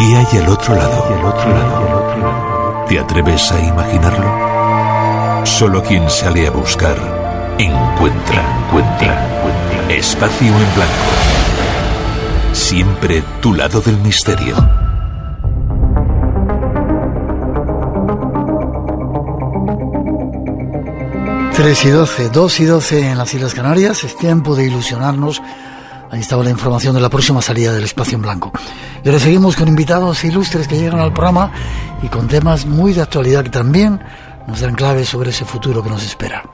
¿Qué hay al otro lado? ¿Te atreves a imaginarlo? Solo quien sale a buscar, encuentra. Espacio en Blanco. Siempre tu lado del misterio. Tres y 12, 2 y 12 en las Islas Canarias. Es tiempo de ilusionarnos. Ahí estaba la información de la próxima salida del Espacio en Blanco. Y ahora seguimos con invitados ilustres que llegan al programa y con temas muy de actualidad que también nos dan claves sobre ese futuro que nos espera.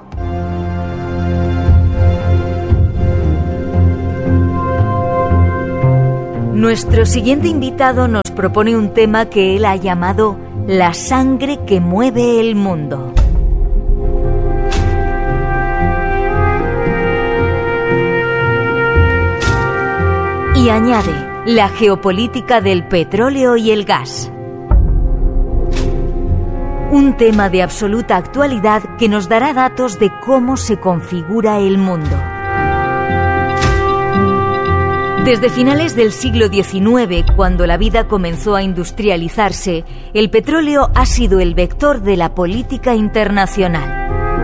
Nuestro siguiente invitado nos propone un tema que él ha llamado la sangre que mueve el mundo. Y añade, la geopolítica del petróleo y el gas. Un tema de absoluta actualidad que nos dará datos de cómo se configura el mundo. Desde finales del siglo XIX, cuando la vida comenzó a industrializarse, el petróleo ha sido el vector de la política internacional.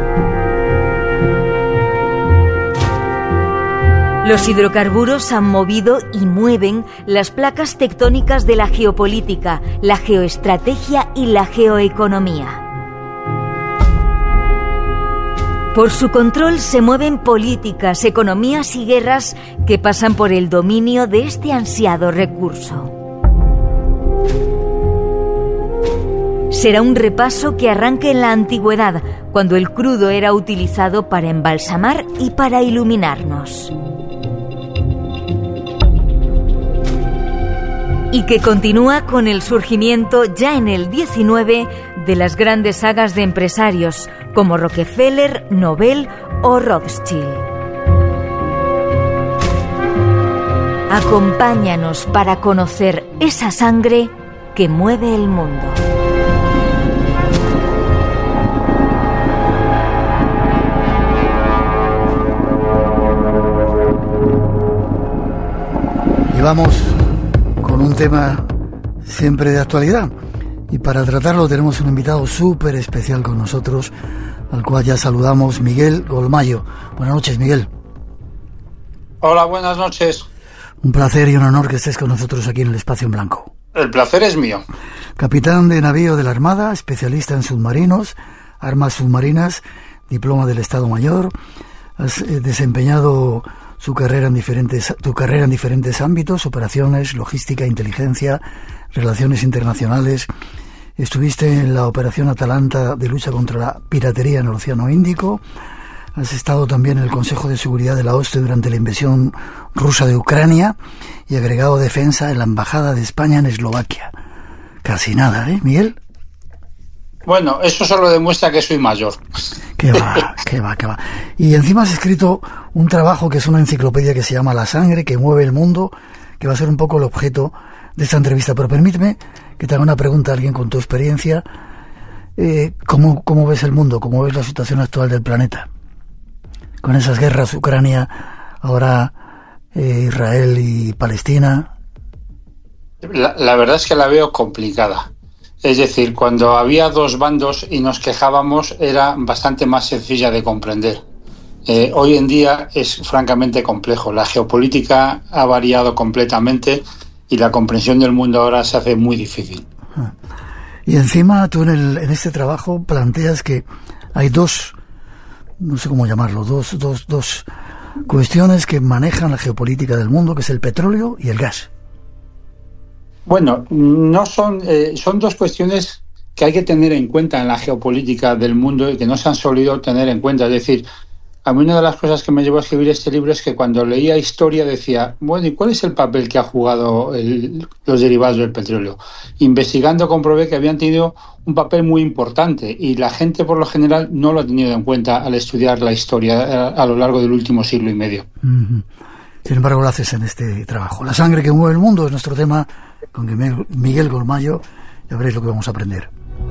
Los hidrocarburos han movido y mueven las placas tectónicas de la geopolítica, la geoestrategia y la geoeconomía. Por su control se mueven políticas, economías y guerras que pasan por el dominio de este ansiado recurso. Será un repaso que arranca en la antigüedad, cuando el crudo era utilizado para embalsamar y para iluminarnos. Y que continúa con el surgimiento ya en el XIX de las grandes sagas de empresarios como Rockefeller, Nobel o Rothschild. Acompáñanos para conocer esa sangre que mueve el mundo. Y vamos con un tema siempre de actualidad. Y para tratarlo tenemos un invitado súper especial con nosotros, al cual ya saludamos, Miguel Golmayo. Buenas noches, Miguel. Hola, buenas noches. Un placer y un honor que estés con nosotros aquí en el Espacio en Blanco. El placer es mío. Capitán de navío de la Armada, especialista en submarinos, armas submarinas, diploma del Estado Mayor. Has desempeñado tu carrera en diferentes ámbitos: operaciones, logística, inteligencia, relaciones internacionales. Estuviste en la operación Atalanta de lucha contra la piratería en el Océano Índico. Has estado también en el Consejo de Seguridad de la OSCE durante la invasión rusa de Ucrania y agregado defensa en la Embajada de España en Eslovaquia. Casi nada, ¿eh, Miguel? Bueno, eso solo demuestra que soy mayor. Qué va. Y encima has escrito un trabajo que es una enciclopedia que se llama La sangre que mueve el mundo, que va a ser un poco el objeto de esta entrevista. Pero permíteme que te haga una pregunta a alguien con tu experiencia. ¿Cómo ves el mundo? ¿Cómo ves la situación actual del planeta? Con esas guerras, Ucrania, ahora Israel y Palestina. La verdad es que la veo complicada. Es decir, cuando había dos bandos y nos quejábamos era bastante más sencilla de comprender. Hoy en día es francamente complejo. La geopolítica ha variado completamente y la comprensión del mundo ahora se hace muy difícil. Y encima tú en este trabajo planteas que hay dos, no sé cómo llamarlo, dos cuestiones que manejan la geopolítica del mundo, que es el petróleo y el gas. Bueno, no son dos cuestiones que hay que tener en cuenta en la geopolítica del mundo y que no se han solido tener en cuenta. Es decir, a mí una de las cosas que me llevó a escribir este libro es que cuando leía historia decía, bueno, ¿y cuál es el papel que ha jugado los derivados del petróleo? Investigando comprobé que habían tenido un papel muy importante y la gente por lo general no lo ha tenido en cuenta al estudiar la historia a lo largo del último siglo y medio. Uh-huh. Sin embargo, lo haces en este trabajo. La sangre que mueve el mundo es nuestro tema con Miguel Golmayo. Ya veréis lo que vamos a aprender.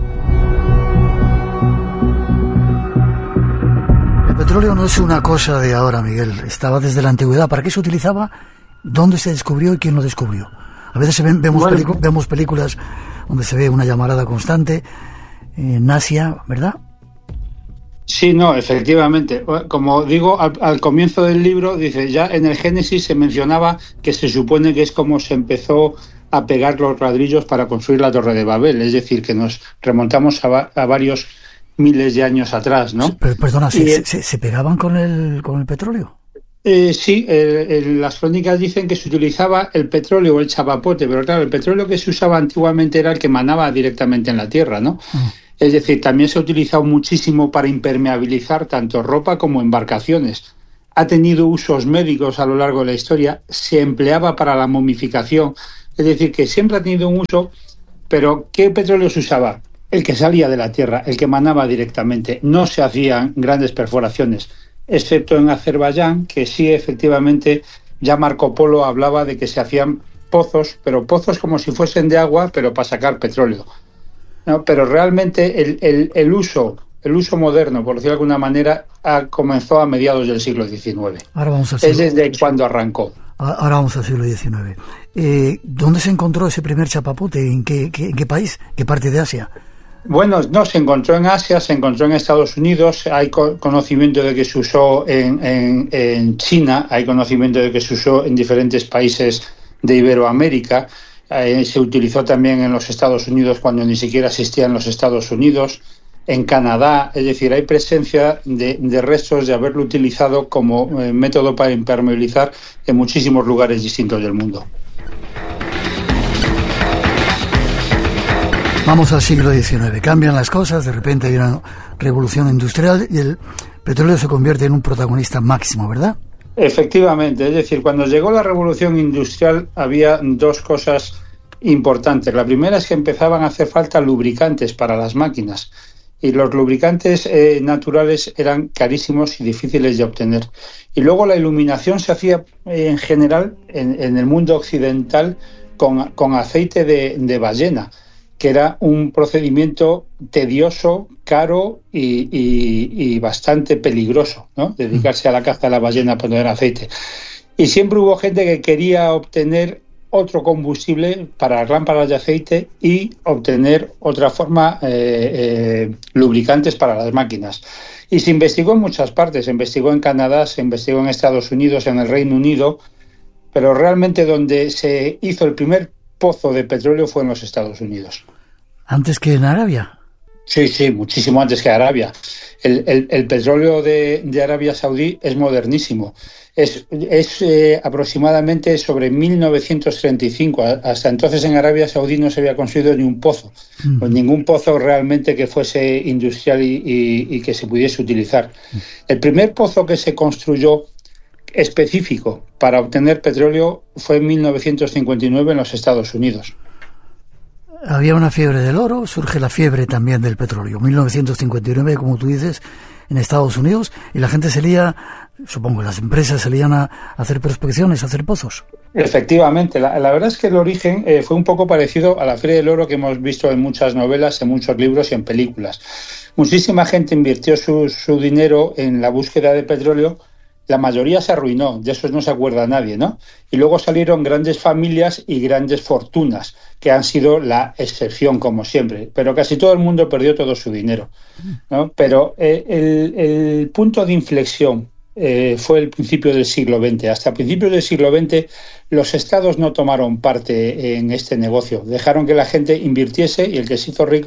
El petróleo no es una cosa de ahora, Miguel. Estaba desde la antigüedad. ¿Para qué se utilizaba? ¿Dónde se descubrió y quién lo descubrió? A veces vemos películas donde se ve una llamarada constante en Asia, ¿verdad? Sí, no, efectivamente. Como digo, al comienzo del libro, dice, ya en el Génesis se mencionaba que se supone que es como se empezó a pegar los ladrillos para construir la Torre de Babel, es decir, que nos remontamos a varios miles de años atrás, ¿no? Pero, perdona, ¿se pegaban con el petróleo? Sí, las crónicas dicen que se utilizaba el petróleo o el chapapote, pero claro, el petróleo que se usaba antiguamente era el que emanaba directamente en la tierra, ¿no? Es decir, también se ha utilizado muchísimo para impermeabilizar tanto ropa como embarcaciones. Ha tenido usos médicos a lo largo de la historia, se empleaba para la momificación, es decir, que siempre ha tenido un uso, pero ¿qué petróleo se usaba? El que salía de la tierra, el que emanaba directamente. No se hacían grandes perforaciones, excepto en Azerbaiyán, que sí, efectivamente, ya Marco Polo hablaba de que se hacían pozos, pero pozos como si fuesen de agua, pero para sacar petróleo. No, pero realmente el uso moderno, por decirlo de alguna manera, comenzó a mediados del siglo XIX. Ahora vamos al es desde cuando arrancó. Ahora vamos al siglo XIX. ¿Dónde se encontró ese primer chapapote? ¿En qué país? ¿Qué parte de Asia? Bueno, no, se encontró en Asia, se encontró en Estados Unidos, hay conocimiento de que se usó en China, hay conocimiento de que se usó en diferentes países de Iberoamérica, se utilizó también en los Estados Unidos cuando ni siquiera existía en los Estados Unidos, en Canadá, es decir, hay presencia de restos de haberlo utilizado como método para impermeabilizar en muchísimos lugares distintos del mundo. Vamos al siglo XIX, cambian las cosas, de repente hay una revolución industrial y el petróleo se convierte en un protagonista máximo, ¿verdad? Efectivamente, es decir, cuando llegó la revolución industrial había dos cosas importantes. La primera es que empezaban a hacer falta lubricantes para las máquinas y los lubricantes naturales eran carísimos y difíciles de obtener. Y luego la iluminación se hacía en general en el mundo occidental con aceite de ballena, que era un procedimiento tedioso, caro y bastante peligroso, ¿no? Dedicarse a la caza de la ballena para poner aceite. Y siempre hubo gente que quería obtener otro combustible para las lámparas de aceite y obtener otra forma, lubricantes para las máquinas. Y se investigó en muchas partes, se investigó en Canadá, se investigó en Estados Unidos, en el Reino Unido, pero realmente donde se hizo el primer pozo de petróleo fue en los Estados Unidos. ¿Antes que en Arabia? Sí, muchísimo antes que Arabia. El petróleo de Arabia Saudí es modernísimo. Es aproximadamente sobre 1935. Hasta entonces en Arabia Saudí no se había construido ni un pozo, pues ningún pozo realmente que fuese industrial y que se pudiese utilizar. El primer pozo que se construyó específico para obtener petróleo fue en 1959 en los Estados Unidos. Había una fiebre del oro, surge la fiebre también del petróleo. 1959, como tú dices, en Estados Unidos, y la gente supongo, las empresas salían a hacer prospecciones, a hacer pozos. Efectivamente, la verdad es que el origen fue un poco parecido a la fiebre del oro que hemos visto en muchas novelas, en muchos libros y en películas. Muchísima gente invirtió su dinero en la búsqueda de petróleo. La mayoría se arruinó, de eso no se acuerda nadie, ¿no? Y luego salieron grandes familias y grandes fortunas, que han sido la excepción, como siempre. Pero casi todo el mundo perdió todo su dinero, ¿no? Pero el punto de inflexión fue el principio del siglo XX. Hasta principios del siglo XX los estados no tomaron parte en este negocio. Dejaron que la gente invirtiese y el que se hizo rico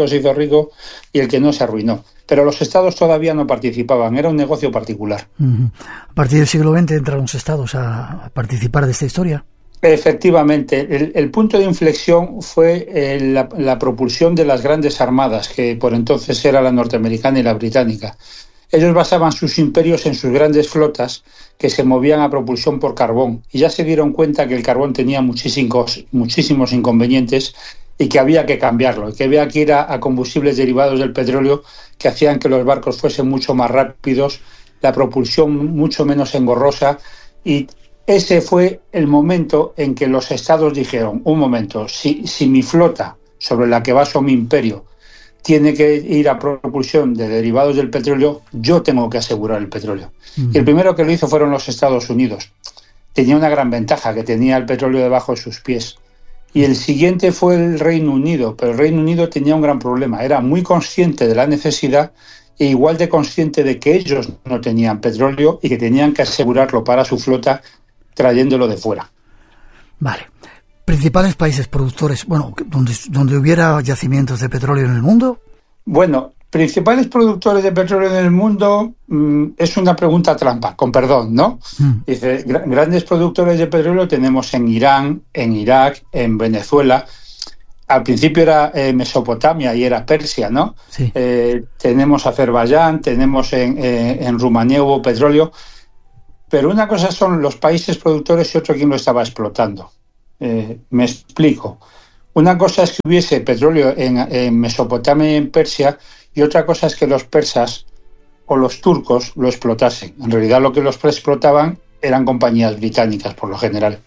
y el que no se arruinó. Pero los estados todavía no participaban, era un negocio particular. A partir del siglo XX entran los estados a participar de esta historia. Efectivamente, el punto de inflexión fue la propulsión de las grandes armadas, que por entonces era la norteamericana y la británica. Ellos basaban sus imperios en sus grandes flotas que se movían a propulsión por carbón y ya se dieron cuenta que el carbón tenía muchísimos inconvenientes y que había que cambiarlo, y que había que ir a combustibles derivados del petróleo que hacían que los barcos fuesen mucho más rápidos, la propulsión mucho menos engorrosa, y ese fue el momento en que los estados dijeron, un momento, si mi flota, sobre la que baso mi imperio, tiene que ir a propulsión de derivados del petróleo, yo tengo que asegurar el petróleo. Y el primero que lo hizo fueron los Estados Unidos. Tenía una gran ventaja, que tenía el petróleo debajo de sus pies. Y el siguiente fue el Reino Unido, pero el Reino Unido tenía un gran problema. Era muy consciente de la necesidad e igual de consciente de que ellos no tenían petróleo y que tenían que asegurarlo para su flota trayéndolo de fuera. Vale. ¿Principales países productores, donde hubiera yacimientos de petróleo en el mundo? Bueno, principales productores de petróleo en el mundo es una pregunta trampa, con perdón, ¿no? Dice, grandes productores de petróleo tenemos en Irán, en Irak, en Venezuela. Al principio era Mesopotamia y era Persia, ¿no? Sí. Tenemos Azerbaiyán, tenemos en Rumanía hubo petróleo. Pero una cosa son los países productores y otro quien lo estaba explotando. Me explico. Una cosa es que hubiese petróleo en Mesopotamia y en Persia, y otra cosa es que los persas o los turcos lo explotasen. En realidad lo que los explotaban eran compañías británicas, por lo general,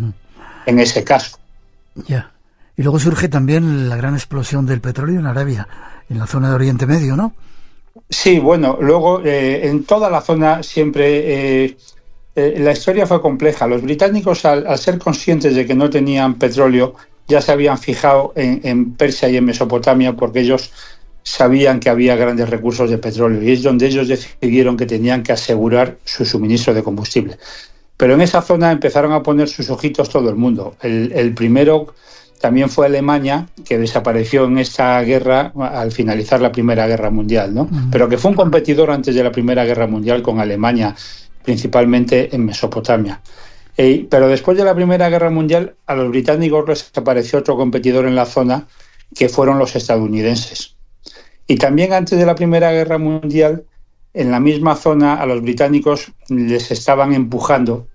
en ese caso. Ya. Y luego surge también la gran explosión del petróleo en Arabia, en la zona de Oriente Medio, ¿no? Sí, bueno, luego en toda la zona siempre la historia fue compleja. Los británicos, al ser conscientes de que no tenían petróleo, ya se habían fijado en Persia y en Mesopotamia porque ellos sabían que había grandes recursos de petróleo y es donde ellos decidieron que tenían que asegurar su suministro de combustible. Pero en esa zona empezaron a poner sus ojitos todo el mundo. El primero también fue Alemania, que desapareció en esta guerra al finalizar la Primera Guerra Mundial, ¿no? Pero que fue un competidor antes de la Primera Guerra Mundial con Alemania, principalmente en Mesopotamia. Pero después de la Primera Guerra Mundial, a los británicos les apareció otro competidor en la zona, que fueron los estadounidenses. Y también antes de la Primera Guerra Mundial, en la misma zona, a los británicos les estaban empujando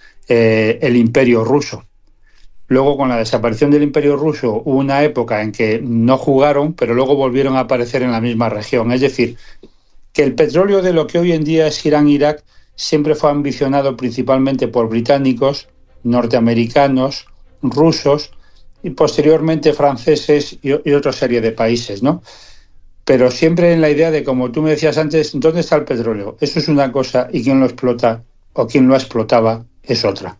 el Imperio Ruso. Luego, con la desaparición del Imperio Ruso, hubo una época en que no jugaron, pero luego volvieron a aparecer en la misma región. Es decir, que el petróleo de lo que hoy en día es Irán-Irak siempre fue ambicionado principalmente por británicos, norteamericanos, rusos y posteriormente franceses y otra serie de países, ¿no? Pero siempre en la idea de, como tú me decías antes, ¿dónde está el petróleo? Eso es una cosa y quien lo explota o quien lo explotaba es otra.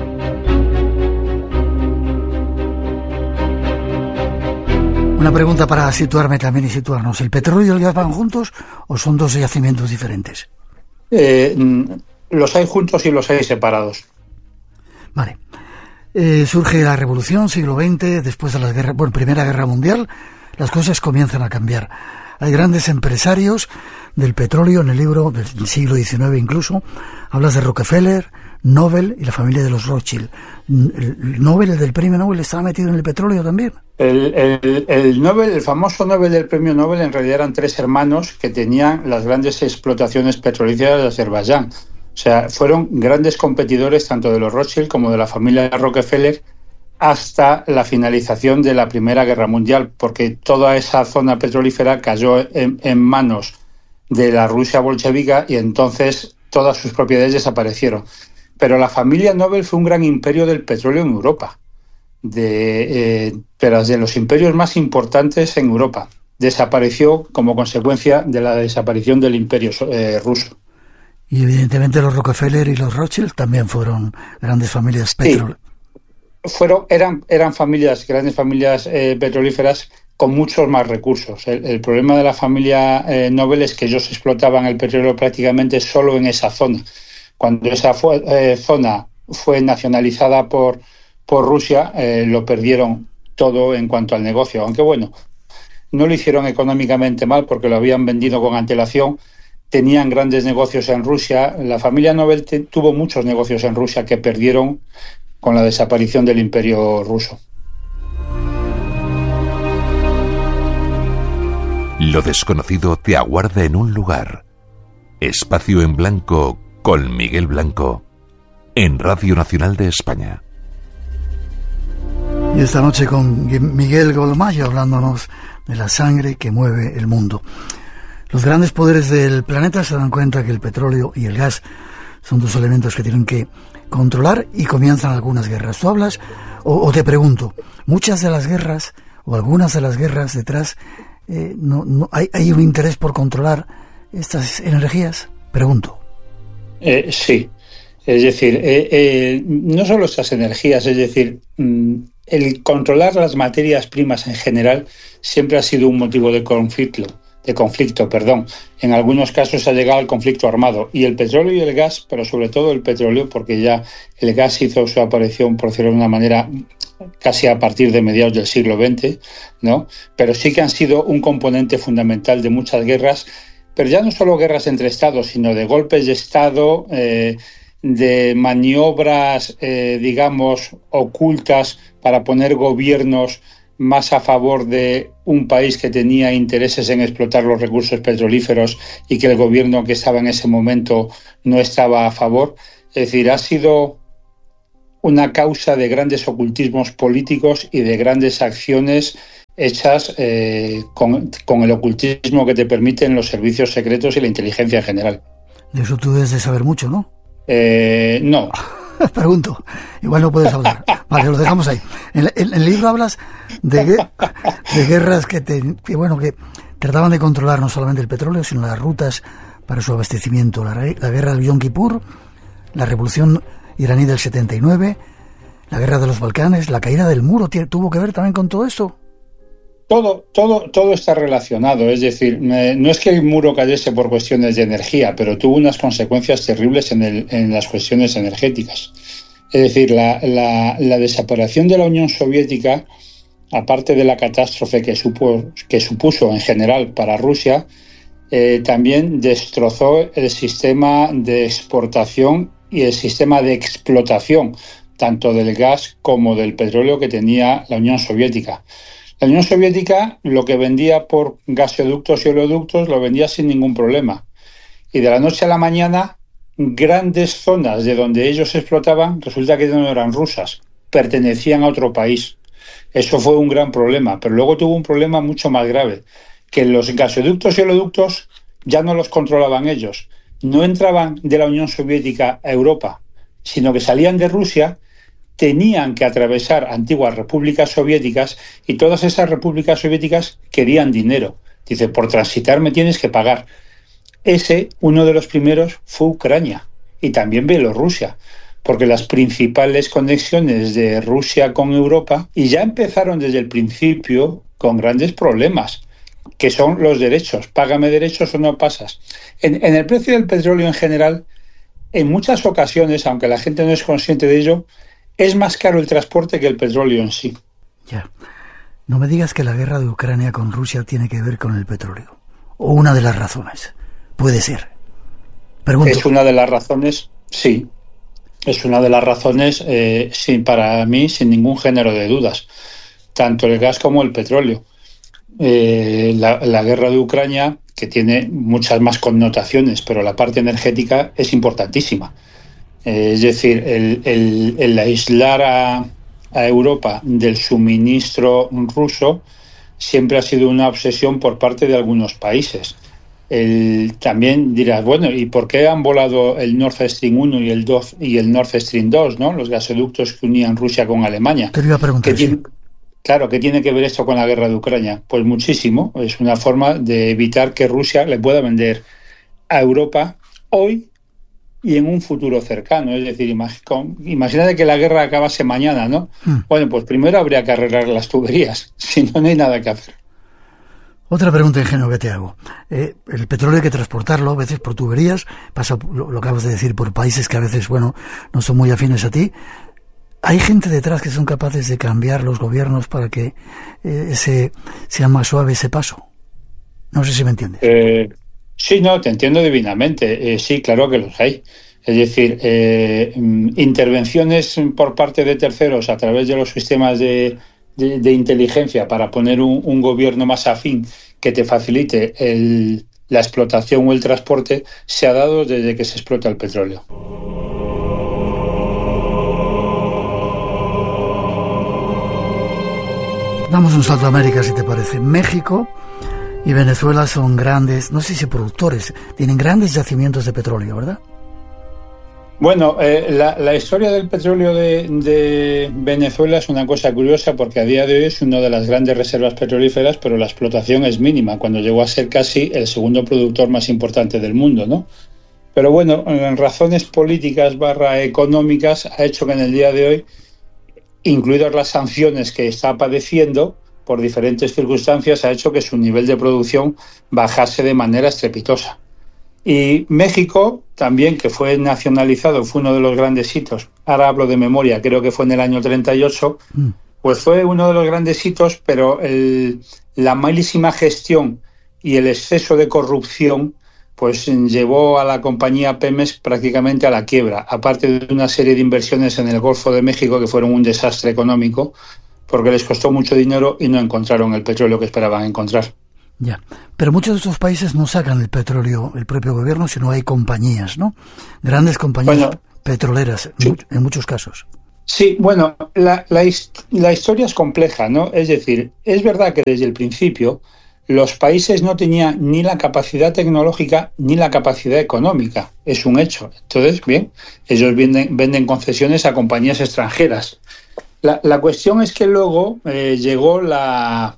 Una pregunta para situarme también y situarnos. ¿El petróleo y el gas van juntos o son dos yacimientos diferentes? Los hay juntos y los hay separados. Vale. Surge la revolución, siglo XX, después de la Primera Guerra Mundial, las cosas comienzan a cambiar. Hay grandes empresarios del petróleo en el libro del siglo XIX incluso. Hablas de Rockefeller, Nobel y la familia de los Rothschild. ¿El Nobel, el del premio Nobel, estaba metido en el petróleo también? El Nobel, el famoso Nobel del premio Nobel, en realidad eran tres hermanos que tenían las grandes explotaciones petrolíferas de Azerbaiyán. O sea, fueron grandes competidores tanto de los Rothschild como de la familia Rockefeller hasta la finalización de la Primera Guerra Mundial, porque toda esa zona petrolífera cayó en manos de la Rusia bolchevica y entonces todas sus propiedades desaparecieron. Pero la familia Nobel fue un gran imperio del petróleo en Europa, de los imperios más importantes en Europa. Desapareció como consecuencia de la desaparición del imperio ruso. Y evidentemente los Rockefeller y los Rothschild también fueron grandes familias petroleras. Sí, eran familias, grandes familias petrolíferas con muchos más recursos. El problema de la familia Nobel es que ellos explotaban el petróleo prácticamente solo en esa zona. Cuando esa zona fue nacionalizada por Rusia, lo perdieron todo en cuanto al negocio. Aunque bueno, no lo hicieron económicamente mal porque lo habían vendido con antelación. Tenían grandes negocios en Rusia. La familia Nobel tuvo muchos negocios en Rusia que perdieron con la desaparición del Imperio ruso. Lo desconocido te aguarda en un lugar. Espacio en Blanco con Miguel Blanco en Radio Nacional de España. Y esta noche con Miguel Golmayo hablándonos de la sangre que mueve el mundo. Los grandes poderes del planeta se dan cuenta que el petróleo y el gas son dos elementos que tienen que controlar y comienzan algunas guerras. Tú hablas, o te pregunto, muchas de las guerras o algunas de las guerras detrás, ¿hay un interés por controlar estas energías? Pregunto. Sí, es decir, no solo estas energías, es decir, el controlar las materias primas en general siempre ha sido un motivo de conflicto. En algunos casos ha llegado al conflicto armado. Y el petróleo y el gas, pero sobre todo el petróleo, porque ya el gas hizo su aparición, por decirlo de una manera, casi a partir de mediados del siglo XX, ¿no? Pero sí que han sido un componente fundamental de muchas guerras, pero ya no solo guerras entre estados, sino de golpes de estado, de maniobras, digamos, ocultas para poner gobiernos más a favor de un país que tenía intereses en explotar los recursos petrolíferos y que el gobierno que estaba en ese momento no estaba a favor. Es decir, ha sido una causa de grandes ocultismos políticos y de grandes acciones hechas con el ocultismo que te permiten los servicios secretos y la inteligencia en general. De eso tú debes de saber mucho, ¿no? No. Pregunto, igual no puedes hablar. Vale, lo dejamos ahí. En el libro hablas de guerras que trataban de controlar no solamente el petróleo, sino las rutas para su abastecimiento. La guerra del Yom Kippur, la revolución iraní del 79, la guerra de los Balcanes, la caída del muro, ¿tuvo que ver también con todo esto? Todo está relacionado, es decir, no es que el muro cayese por cuestiones de energía, pero tuvo unas consecuencias terribles en las cuestiones energéticas. Es decir, la desaparición de la Unión Soviética, aparte de la catástrofe que supuso en general para Rusia, también destrozó el sistema de exportación y el sistema de explotación, tanto del gas como del petróleo que tenía la Unión Soviética. La Unión Soviética lo que vendía por gasoductos y oleoductos lo vendía sin ningún problema. Y de la noche a la mañana, grandes zonas de donde ellos explotaban, resulta que no eran rusas, pertenecían a otro país. Eso fue un gran problema, pero luego tuvo un problema mucho más grave, que los gasoductos y oleoductos ya no los controlaban ellos. No entraban de la Unión Soviética a Europa, sino que salían de Rusia, tenían que atravesar antiguas repúblicas soviéticas y todas esas repúblicas soviéticas querían dinero. Dice, por transitar me tienes que pagar. Uno de los primeros fue Ucrania y también Bielorrusia, porque las principales conexiones de Rusia con Europa, y ya empezaron desde el principio con grandes problemas, que son los derechos. Págame derechos o no pasas. En el precio del petróleo en general, en muchas ocasiones, aunque la gente no es consciente de ello, es más caro el transporte que el petróleo en sí. Ya. No me digas que la guerra de Ucrania con Rusia tiene que ver con el petróleo. O una de las razones. Puede ser. Pregunto. Es una de las razones, sí. Es una de las razones, sí, para mí, sin ningún género de dudas. Tanto el gas como el petróleo. La guerra de Ucrania, que tiene muchas más connotaciones, pero la parte energética es importantísima. Es decir, el aislar a Europa del suministro ruso siempre ha sido una obsesión por parte de algunos países. También dirás, bueno, ¿y por qué han volado el Nord Stream 1 y el Nord Stream 2, ¿no? Los gasoductos que unían Rusia con Alemania? Te iba a preguntar, Claro, ¿qué tiene que ver esto con la guerra de Ucrania? Pues muchísimo. Es una forma de evitar que Rusia le pueda vender a Europa hoy y en un futuro cercano. Es decir, imagínate que la guerra acabase mañana, ¿no? Bueno, pues primero habría que arreglar las tuberías, si no, no hay nada que hacer. Otra pregunta ingenua que te hago. El petróleo hay que transportarlo a veces por tuberías, pasa, lo acabas de decir, por países que a veces, no son muy afines a ti. ¿Hay gente detrás que son capaces de cambiar los gobiernos para que sea más suave ese paso? No sé si me entiendes. Sí, no, te entiendo divinamente. Sí, claro que los hay. Es decir, intervenciones por parte de terceros a través de los sistemas de inteligencia para poner un gobierno más afín que te facilite la explotación o el transporte se ha dado desde que se explota el petróleo. Damos un salto a América, si te parece. México y Venezuela son grandes, no sé si productores, tienen grandes yacimientos de petróleo, ¿verdad? Bueno, la historia del petróleo de Venezuela es una cosa curiosa porque a día de hoy es una de las grandes reservas petrolíferas, pero la explotación es mínima, cuando llegó a ser casi el segundo productor más importante del mundo, ¿no? Pero bueno, en razones políticas / económicas ha hecho que en el día de hoy incluidas las sanciones que está padeciendo por diferentes circunstancias, ha hecho que su nivel de producción bajase de manera estrepitosa. Y México también, que fue nacionalizado, fue uno de los grandes hitos, ahora hablo de memoria, creo que fue en el año 38, pues fue uno de los grandes hitos, pero la malísima gestión y el exceso de corrupción pues llevó a la compañía Pemex prácticamente a la quiebra, aparte de una serie de inversiones en el Golfo de México que fueron un desastre económico, porque les costó mucho dinero y no encontraron el petróleo que esperaban encontrar. Ya, pero muchos de estos países no sacan el petróleo el propio gobierno, sino hay compañías, ¿no? Grandes compañías petroleras, sí, en muchos casos. Sí, bueno, la historia es compleja, ¿no? Es decir, es verdad que desde el principio los países no tenían ni la capacidad tecnológica ni la capacidad económica, es un hecho. Entonces, bien, ellos venden concesiones a compañías extranjeras. La cuestión es que luego llegó la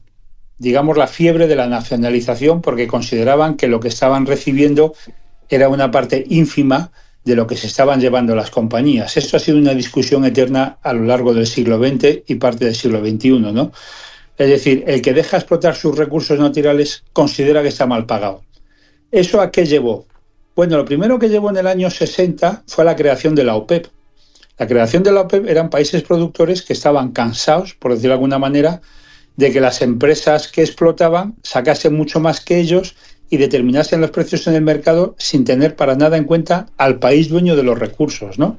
fiebre de la nacionalización, porque consideraban que lo que estaban recibiendo era una parte ínfima de lo que se estaban llevando las compañías. Esto ha sido una discusión eterna a lo largo del siglo XX y parte del siglo XXI, ¿no? Es decir, el que deja explotar sus recursos naturales considera que está mal pagado. ¿Eso a qué llevó? Bueno, lo primero que llevó en el año 60 fue la creación de la OPEP. La creación de la OPEP eran países productores que estaban cansados, por decirlo de alguna manera, de que las empresas que explotaban sacasen mucho más que ellos y determinasen los precios en el mercado sin tener para nada en cuenta al país dueño de los recursos, ¿no?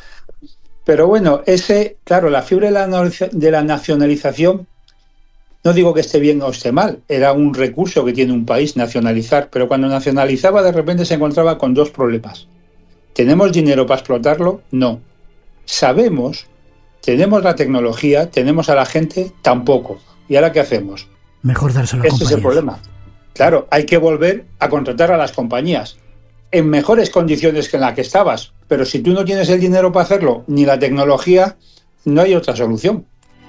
Pero bueno, claro, la fiebre de la nacionalización, no digo que esté bien o esté mal, era un recurso que tiene un país nacionalizar, pero cuando nacionalizaba de repente se encontraba con dos problemas. ¿Tenemos dinero para explotarlo? No. ¿Sabemos? ¿Tenemos la tecnología? ¿Tenemos a la gente? Tampoco. ¿Y ahora qué hacemos? Mejor dárselo a compañías. Ese es el problema. Claro, hay que volver a contratar a las compañías en mejores condiciones que en las que estabas, pero si tú no tienes el dinero para hacerlo, ni la tecnología, no hay otra solución.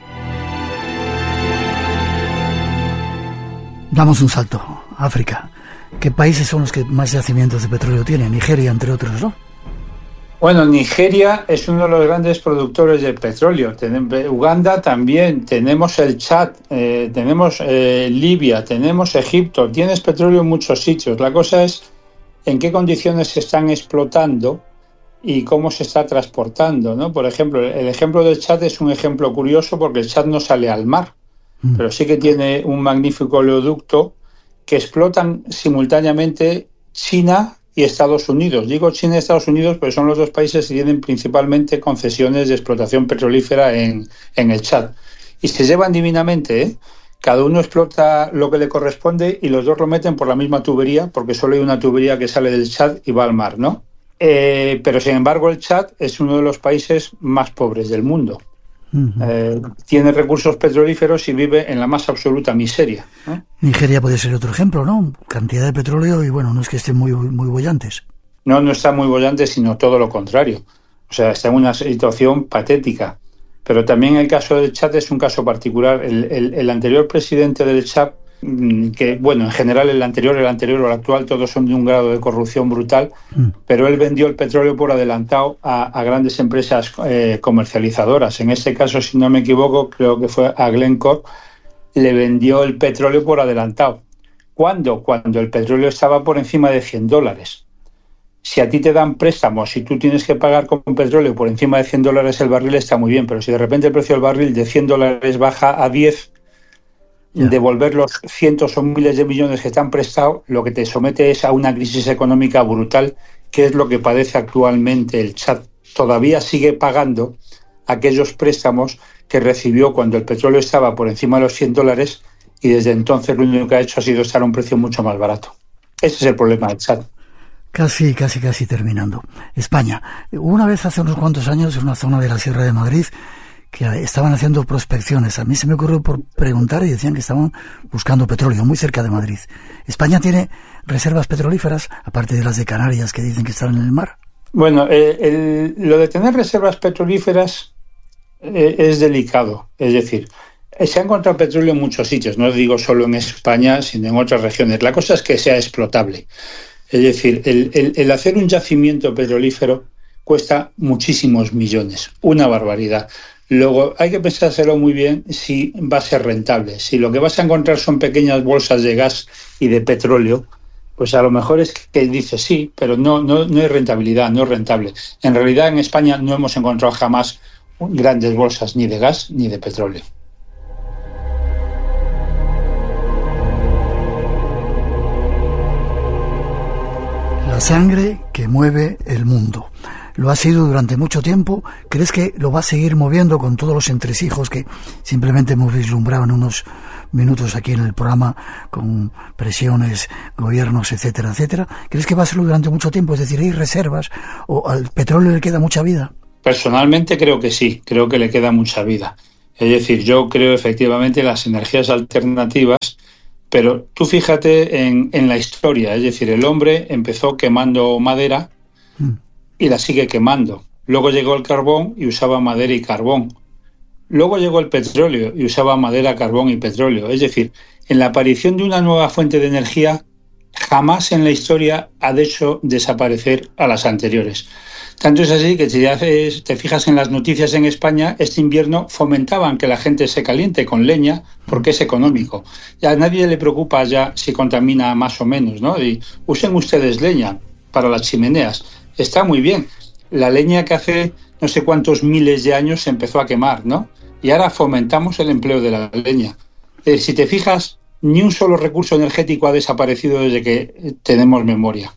Damos un salto. África. ¿Qué países son los que más yacimientos de petróleo tienen? Nigeria, entre otros, ¿no? Bueno, Nigeria es uno de los grandes productores de petróleo. Uganda también, tenemos el Chad, tenemos Libia, tenemos Egipto. Tienes petróleo en muchos sitios. La cosa es en qué condiciones se están explotando y cómo se está transportando, ¿no? Por ejemplo, el ejemplo del Chad es un ejemplo curioso porque el Chad no sale al mar, pero sí que tiene un magnífico oleoducto que explotan simultáneamente China y Estados Unidos. Digo China y Estados Unidos porque son los dos países que tienen principalmente concesiones de explotación petrolífera en el Chad. Y se llevan divinamente, ¿eh? Cada uno explota lo que le corresponde y los dos lo meten por la misma tubería, porque solo hay una tubería que sale del Chad y va al mar, ¿no? Pero sin embargo el Chad es uno de los países más pobres del mundo. Tiene recursos petrolíferos y vive en la más absoluta miseria, ¿no? Nigeria puede ser otro ejemplo, ¿no? Cantidad de petróleo y bueno, no es que estén muy bollantes. No están muy bollantes, sino todo lo contrario. O sea, está en una situación patética. Pero también el caso del Chad es un caso particular. El anterior presidente del Chad, que bueno, en general el anterior o el actual, todos son de un grado de corrupción brutal, pero él vendió el petróleo por adelantado a grandes empresas comercializadoras. En este caso, si no me equivoco, creo que fue a Glencore, le vendió el petróleo por adelantado. ¿Cuándo? Cuando el petróleo estaba por encima de $100. Si a ti te dan préstamos y tú tienes que pagar con petróleo por encima de $100 el barril, está muy bien, pero si de repente el precio del barril de $100 baja a 10, devolver los cientos o miles de millones que te han prestado, lo que te somete es a una crisis económica brutal, que es lo que padece actualmente el Chad. Todavía sigue pagando aquellos préstamos que recibió cuando el petróleo estaba por encima de los $100 y desde entonces lo único que ha hecho ha sido estar a un precio mucho más barato. Ese es el problema del Chad. Casi terminando. España. Una vez hace unos cuantos años, en una zona de la Sierra de Madrid, que estaban haciendo prospecciones. A mí se me ocurrió por preguntar y decían que estaban buscando petróleo muy cerca de Madrid. ¿España tiene reservas petrolíferas, aparte de las de Canarias que dicen que están en el mar? Bueno, lo de tener reservas petrolíferas es delicado. Es decir, se ha encontrado petróleo en muchos sitios, no digo solo en España, sino en otras regiones. La cosa es que sea explotable. Es decir, el hacer un yacimiento petrolífero cuesta muchísimos millones, una barbaridad. Luego hay que pensárselo muy bien si va a ser rentable. Si lo que vas a encontrar son pequeñas bolsas de gas y de petróleo, pues a lo mejor es que dices sí, pero no hay rentabilidad, no es rentable. En realidad en España no hemos encontrado jamás grandes bolsas ni de gas ni de petróleo. La sangre que mueve el mundo. Lo ha sido durante mucho tiempo. ¿Crees que lo va a seguir moviendo con todos los entresijos que simplemente hemos vislumbrado en unos minutos aquí en el programa, con presiones, gobiernos, etcétera, etcétera? ¿Crees que va a serlo durante mucho tiempo? Es decir, ¿hay reservas o al petróleo le queda mucha vida? Personalmente creo que sí, creo que le queda mucha vida. Es decir, yo creo efectivamente en las energías alternativas, pero tú fíjate en la historia. Es decir, el hombre empezó quemando madera y la sigue quemando. Luego llegó el carbón y usaba madera y carbón. Luego llegó el petróleo y usaba madera, carbón y petróleo. Es decir, en la aparición de una nueva fuente de energía, jamás en la historia ha hecho desaparecer a las anteriores. Tanto es así que si te fijas en las noticias en España, este invierno fomentaban que la gente se caliente con leña porque es económico. Ya a nadie le preocupa ya si contamina más o menos, ¿no? Y usen ustedes leña para las chimeneas. Está muy bien. La leña que hace no sé cuántos miles de años se empezó a quemar, ¿no? Y ahora fomentamos el empleo de la leña. Si te fijas, ni un solo recurso energético ha desaparecido desde que tenemos memoria.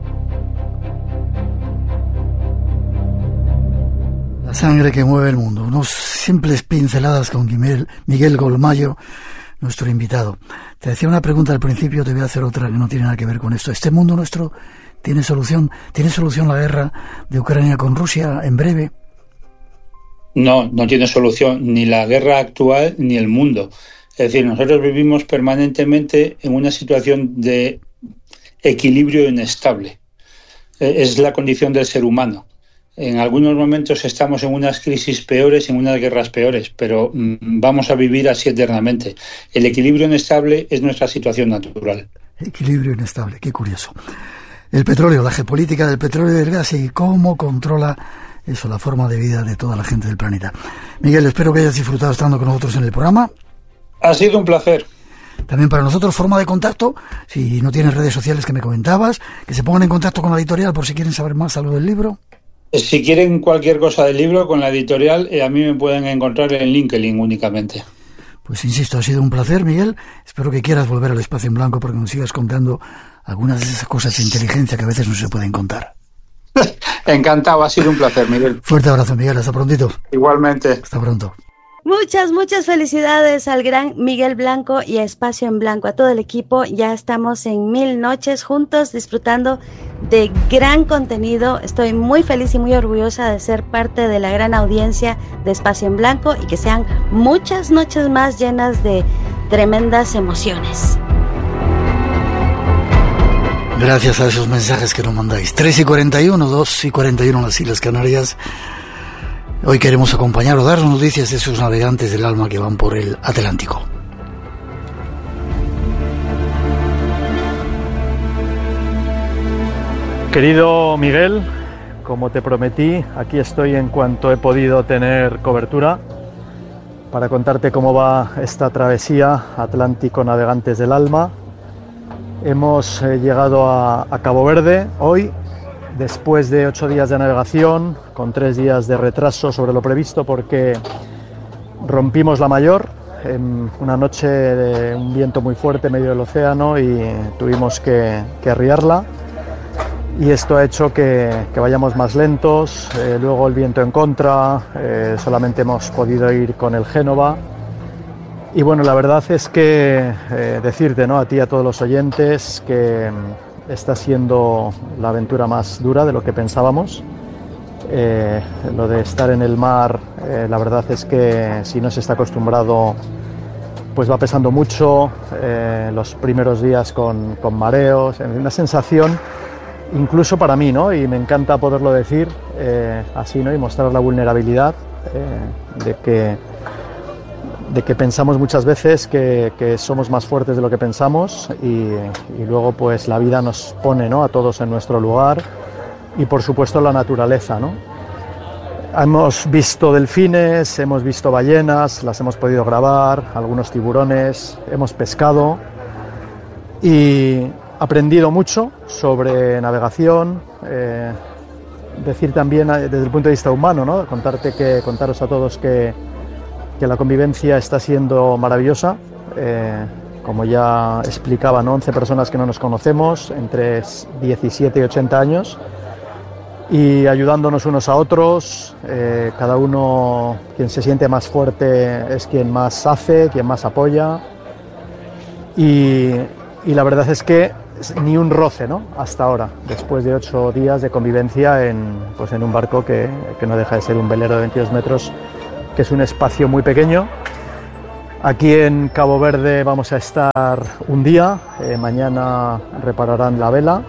La sangre que mueve el mundo. Unos simples pinceladas con Miguel Golmayo, nuestro invitado. Te hacía una pregunta al principio, te voy a hacer otra que no tiene nada que ver con esto. ¿Este mundo nuestro tiene solución? ¿Tiene solución la guerra de Ucrania con Rusia en breve? No tiene solución ni la guerra actual ni el mundo. Es decir, nosotros vivimos permanentemente en una situación de equilibrio inestable. Es la condición del ser humano. En algunos momentos estamos en unas crisis peores, en unas guerras peores, pero vamos a vivir así eternamente. El equilibrio inestable es nuestra situación natural. Equilibrio inestable, qué curioso. El petróleo, la geopolítica del petróleo y del gas y cómo controla eso, la forma de vida de toda la gente del planeta. Miguel, espero que hayas disfrutado estando con nosotros en el programa. Ha sido un placer. También para nosotros, forma de contacto, si no tienes redes sociales que me comentabas, que se pongan en contacto con la editorial por si quieren saber más algo del libro. Si quieren cualquier cosa del libro, con la editorial, a mí me pueden encontrar en LinkedIn únicamente. Pues insisto, ha sido un placer, Miguel. Espero que quieras volver al Espacio en Blanco porque nos sigas contando algunas de esas cosas de inteligencia que a veces no se pueden contar. Encantado, ha sido un placer, Miguel. Fuerte abrazo, Miguel. Hasta prontito. Igualmente. Hasta pronto. Muchas felicidades al gran Miguel Blanco y a Espacio en Blanco, a todo el equipo. Ya estamos en 1000 noches juntos disfrutando de gran contenido. Estoy muy feliz y muy orgullosa de ser parte de la gran audiencia de Espacio en Blanco y que sean muchas noches más llenas de tremendas emociones. Gracias a esos mensajes que nos mandáis. 3:41, 2:41 en las Islas Canarias. Hoy queremos acompañar o dar noticias de esos navegantes del alma que van por el Atlántico. Querido Miguel, como te prometí, aquí estoy en cuanto he podido tener cobertura para contarte cómo va esta travesía Atlántico Navegantes del Alma. Hemos llegado a Cabo Verde hoy, después de 8 días de navegación, con 3 días de retraso sobre lo previsto porque rompimos la mayor en una noche de un viento muy fuerte en medio del océano y tuvimos que arriarla. Y esto ha hecho que vayamos más lentos, luego el viento en contra, solamente hemos podido ir con el Génova. Y bueno, la verdad es que decirte, ¿no?, a ti y a todos los oyentes que está siendo la aventura más dura de lo que pensábamos. Lo de estar en el mar, la verdad es que si no se está acostumbrado, pues va pesando mucho. Los primeros días con mareos, una sensación incluso para mí, ¿no? Y me encanta poderlo decir así, ¿no? Y mostrar la vulnerabilidad de que pensamos muchas veces que somos más fuertes de lo que pensamos y luego pues la vida nos pone, ¿no?, a todos en nuestro lugar y por supuesto la naturaleza, ¿no? Hemos visto delfines, hemos visto ballenas, las hemos podido grabar, algunos tiburones, hemos pescado y aprendido mucho sobre navegación. Decir también desde el punto de vista humano, ¿no? Contaros a todos que la convivencia está siendo maravillosa. Como ya explicaba, ¿no? 11 personas que no nos conocemos, entre 17 y 80 años, y ayudándonos unos a otros. Cada uno, quien se siente más fuerte es quien más hace, quien más apoya, y la verdad es que ni un roce, ¿no? Hasta ahora, después de 8 días de convivencia en un barco que no deja de ser un velero de 22 metros, que es un espacio muy pequeño. Aquí en Cabo Verde vamos a estar un día, mañana repararán la vela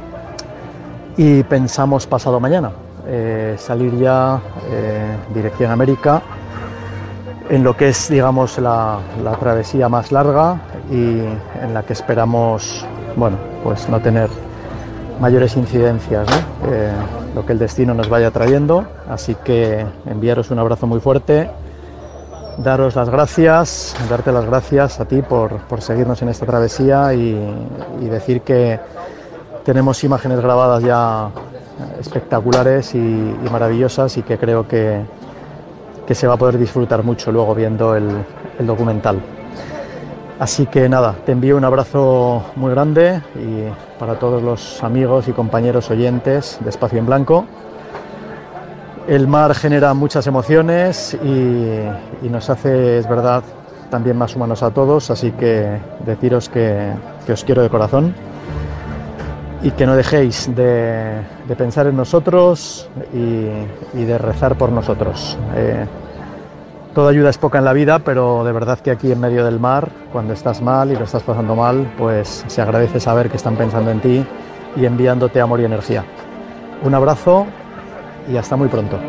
y pensamos pasado mañana salir ya dirección América, en lo que es, digamos, la travesía más larga y en la que esperamos, bueno, pues no tener mayores incidencias, ¿no? Lo que el destino nos vaya trayendo. Así que enviaros un abrazo muy fuerte, daros las gracias, darte las gracias a ti por seguirnos en esta travesía y decir que tenemos imágenes grabadas ya espectaculares y maravillosas, y que creo que se va a poder disfrutar mucho luego viendo el documental. Así que nada, te envío un abrazo muy grande, y para todos los amigos y compañeros oyentes de Espacio en Blanco. El mar genera muchas emociones y nos hace, es verdad, también más humanos a todos, así que deciros que os quiero de corazón y que no dejéis de pensar en nosotros y de rezar por nosotros. Toda ayuda es poca en la vida, pero de verdad que aquí en medio del mar, cuando estás mal y lo estás pasando mal, pues se agradece saber que están pensando en ti y enviándote amor y energía. Un abrazo y hasta muy pronto.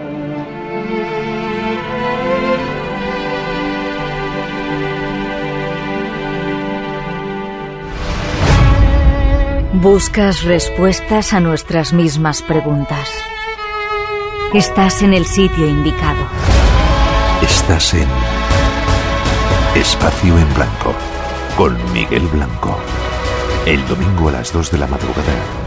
Buscas respuestas a nuestras mismas preguntas. Estás en el sitio indicado. Estás en Espacio en Blanco con Miguel Blanco. El domingo a las 2 de la madrugada